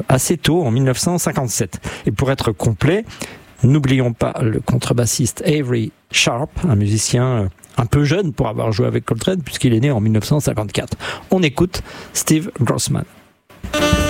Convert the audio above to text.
assez tôt, en 1957. Et pour être complet, n'oublions pas le contrebassiste Avery Sharp, un musicien un peu jeune pour avoir joué avec Coltrane, puisqu'il est né en 1954. On écoute Steve Grossman.